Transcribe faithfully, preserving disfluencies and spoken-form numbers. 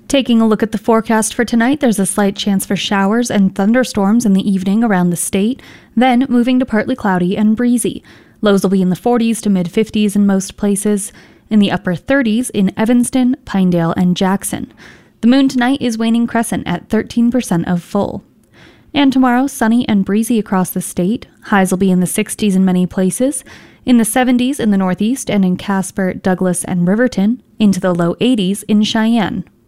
Taking a look at the forecast for tonight, there's a slight chance for showers and thunderstorms in the evening around the state, then moving to partly cloudy and breezy. Lows will be in the forties to mid-fifties in most places, in the upper thirties in Evanston, Pinedale, and Jackson. The moon tonight is waning crescent at thirteen percent of full. And tomorrow, sunny and breezy across the state. Highs will be in the sixties in many places, in the seventies in the northeast and in Casper, Douglas, and Riverton, into the low eighties in Cheyenne.